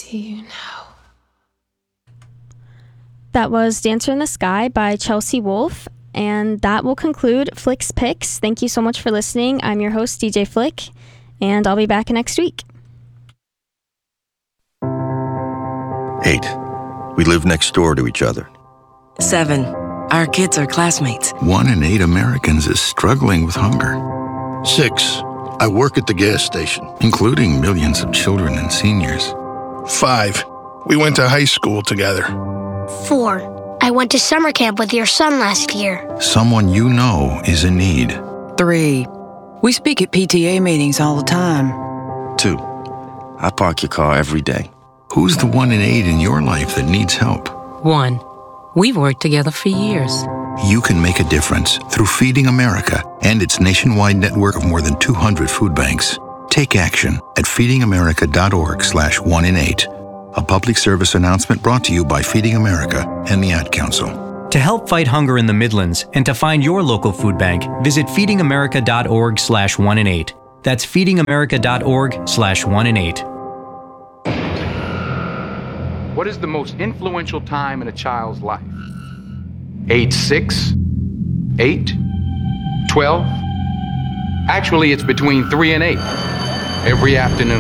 see you now. That was Dancer in the Sky by Chelsea Wolfe, and that will conclude Flick's Picks. Thank you so much for listening. I'm your host, DJ Flick, and I'll be back next week. 8. We live next door to each other. 7. Our kids are classmates. 1 in 8 Americans is struggling with hunger. 6. I work at the gas station. Including millions of children and seniors. 5. We went to high school together. 4. I went to summer camp with your son last year. Someone you know is in need. 3. We speak at PTA meetings all the time. 2. I park your car every day. Who's the 1 in 8 in your life that needs help? 1. We've worked together for years. You can make a difference through Feeding America and its nationwide network of more than 200 food banks. Take action at feedingamerica.org/1in8. A public service announcement brought to you by Feeding America and the Ad Council. To help fight hunger in the Midlands and to find your local food bank, visit feedingamerica.org/1in8. That's feedingamerica.org/1in8. What is the most influential time in a child's life? Age 6, 8, 12? Actually, it's between 3 and 8 every afternoon.